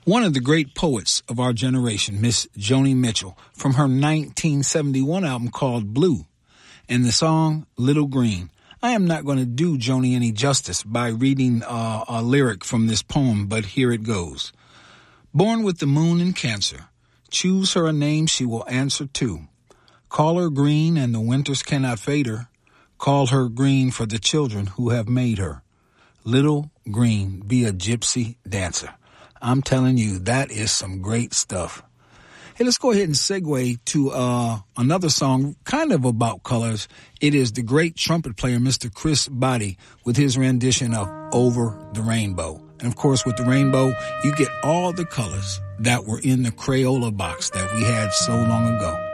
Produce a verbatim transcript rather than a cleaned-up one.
One of the great poets of our generation, Miss Joni Mitchell, from her nineteen seventy-one album called Blue, and the song Little Green. I am not going to do Joni any justice by reading uh, a lyric from this poem, but here it goes. Born with the moon in Cancer, choose her a name she will answer to. Call her green and the winters cannot fade her. Call her green for the children who have made her. Little green, be a gypsy dancer. I'm telling you, that is some great stuff. Hey, let's go ahead and segue to uh, another song kind of about colors. It is the great trumpet player, Mister Chris Botti, with his rendition of Over the Rainbow. And, of course, with the rainbow, you get all the colors that were in the Crayola box that we had so long ago.